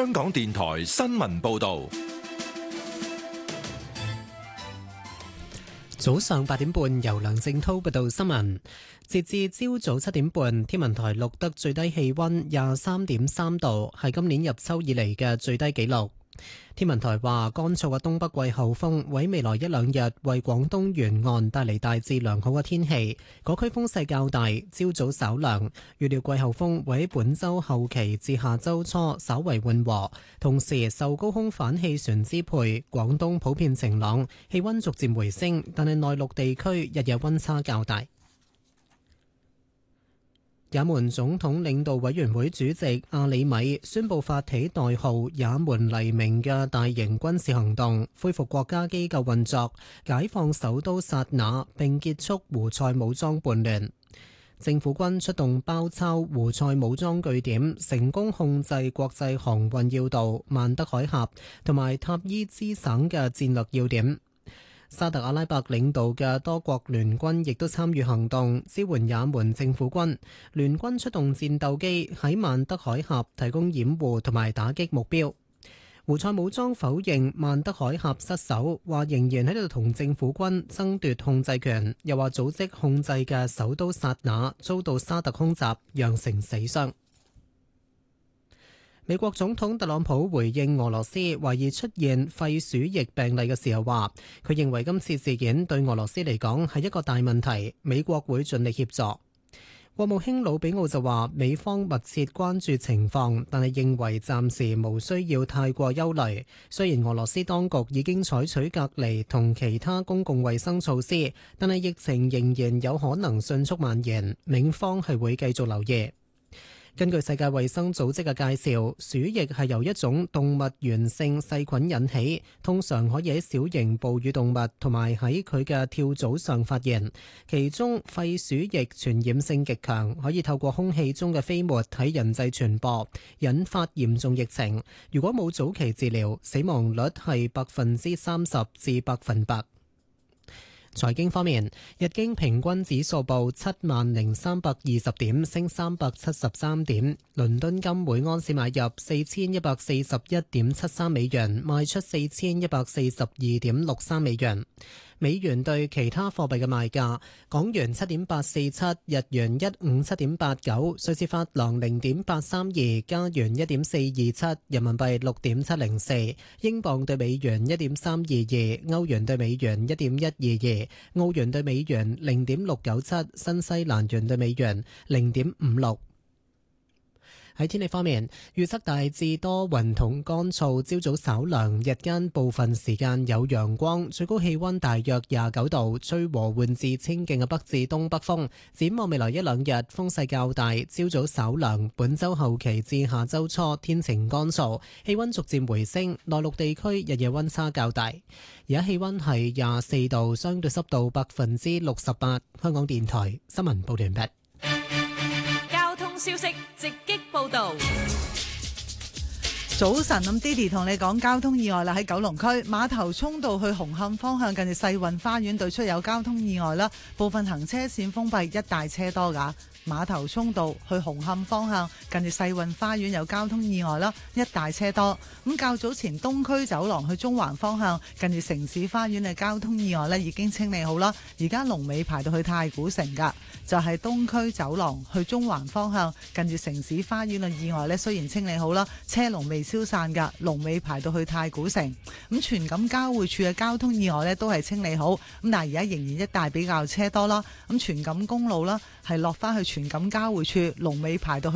香港電台新聞報道。 早上8點半，由梁正濤報道新聞。截至朝早7點半，天文台錄得最低氣溫23.3度，係今年入秋以嚟嘅最低紀錄。天文台話，乾燥嘅東北季候風喺未來一兩日為廣東沿岸帶嚟大致良好嘅天氣，嗰區風勢較大，朝早稍涼。預料季候風會喺本週後期至下週初稍為緩和，同時受高空反氣旋支配，廣東普遍晴朗，氣溫逐漸回升，但係內陸地區日夜溫差較大。也門總統領導委員會主席阿里米宣布發起代號也門黎明嘅大型軍事行動，恢復國家機構運作，解放首都薩那，並結束胡塞武裝叛亂。政府軍出動包抄胡塞武裝據點，成功控制國際航運要道曼德海峽同埋塔伊茲省嘅戰略要點。沙特阿拉伯領導嘅多國聯軍亦都參與行動，支援也門政府軍。聯軍出動戰鬥機喺曼德海峽提供掩護同埋打擊目標。胡塞武裝否認曼德海峽失守，話仍然喺度同政府軍爭奪控制權，又話組織控制嘅首都薩那遭到沙特空襲，釀成死傷。美國總統特朗普回應俄羅斯懷疑出現肺鼠疫病例嘅時候話，佢認為今次事件對俄羅斯嚟講係一個大問題，美國會盡力協助。國務卿魯比奧就話，美方密切關注情況，但係認為暫時無需要太過憂慮。雖然俄羅斯當局已經採取隔離同其他公共衛生措施，但係疫情仍然有可能迅速蔓延，美方係會繼續留意。根據世界衛生組織嘅介紹，鼠疫係由一種動物源性細菌引起，通常可以喺小型哺乳動物同埋喺佢嘅跳蚤上發現。其中肺鼠疫傳染性極強，可以透過空氣中嘅飛沫喺人際傳播，引發嚴重疫情。如果冇早期治療，死亡率係30%至100%。財經方面，日經平均指數報70,320點，升373點。倫敦金每盎司買入4141.73美元，賣出4142.63美元。美元對其他貨幣嘅賣價：港元7.847，日元157.89，瑞士法郎0.832，加元1.427，人民幣6.704，英鎊對美元1.322，歐元對美元1.122，澳元對美元0.697，新西蘭元對美元0.56。喺天氣方面，預測大致多雲同乾燥，朝早稍涼，日間部分時間有陽光，最高氣溫大約29度，吹和緩至清勁嘅北至東北風。展望未來一兩日，風勢較大，朝早稍涼，本周後期至下周初天晴乾燥，氣溫逐漸回升，內陸地區日夜溫差較大。而家氣溫係24度，相對濕度68%。香港電台新聞報道完畢。 消息直擊報道。 早晨，咁 Didi 同你講交通意外啦，喺九龍區馬頭涌道去紅磡方向，近住世運花園對出有交通意外啦，部分行車線封閉，一大車多噶。馬頭涌道去紅磡方向，近住世運花園有交通意外啦，一大車多。咁較早前東區走廊去中環方向，近住城市花園嘅交通意外呢已經清理好啦，而家龍尾排到去太古城噶。就係東區走廊去中環方向，近住城市花園嘅意外呢，雖然清理好啦，車龍未消散噶，龍尾排到去太古城。咁荃錦交匯處嘅交通意外呢都係清理好，咁但係而家仍然一帶比較車多啦。咁荃錦公路啦，係落翻去荃錦交匯處，龍尾排到去